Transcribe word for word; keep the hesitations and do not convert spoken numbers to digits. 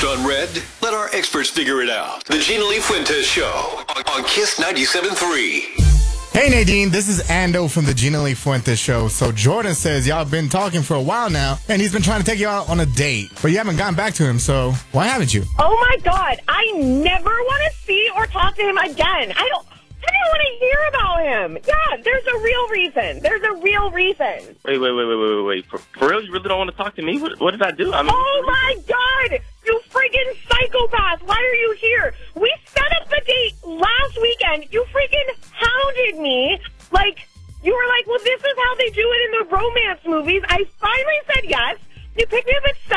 left unread? Let our experts figure it out. The Gina Lee Fuentes Show on, on Kiss ninety-seven point three. Hey Nadine, this is Ando from the Gina Lee Fuentes Show. So Jordan says y'all been talking for a while now, and he's been trying to take you out on a date, but you haven't gotten back to him, so why haven't you? Oh my God, I never want to see or talk to him again. I don't I don't want to hear about him. Yeah, there's a real reason. There's a real reason. Wait, wait, wait, wait, wait, wait, wait. For, for real? You really don't want to talk to me? What, what did I do? I mean, oh my God, you freaking psychopath. Why are you here? We set up the date last weekend. You freaking hounded me. Like, you were like, well, this is how they do it in the romance movies. I finally said yes. You picked me up at